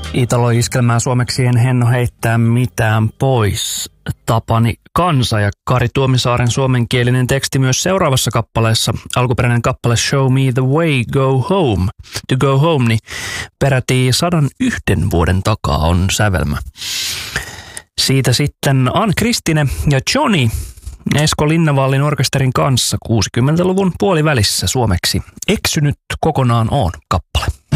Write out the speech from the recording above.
Italo-iskelmää suomeksi en henno heittää mitään pois. Tapani Kansa ja Kari Tuomisaaren suomenkielinen teksti myös seuraavassa kappaleessa. Alkuperäinen kappale Show Me the Way, Go Home. To Go Home, niin peräti 101 vuoden takaa on sävelmä. Siitä sitten Ann Kristine ja Johnny Esko Linnavallin orkesterin kanssa 60-luvun puolivälissä suomeksi. Eksynyt kokonaan on kappale.